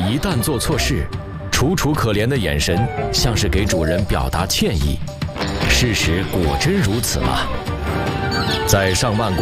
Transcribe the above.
一旦做错事，楚楚可怜的眼神像是给主人表达歉意。事实果真如此吗？在上万